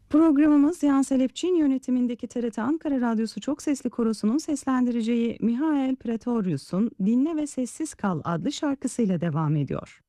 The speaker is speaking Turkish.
Programımız Yan Selepçin yönetimindeki TRT Ankara Radyosu Çok Sesli Korosu'nun seslendireceği Mihail Pretorius'un Dinle ve Sessiz Kal adlı şarkısıyla devam ediyor.